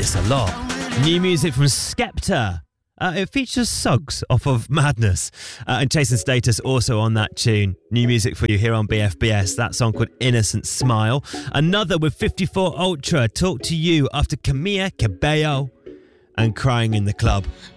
this a lot. New music from Skepta. It features Suggs off of Madness. And Chasing Status also on that tune. New music for you here on BFBS. That song called Innocent Smile. Another with 54 Ultra. Talk to You after Camilla Cabello and Crying in the Club.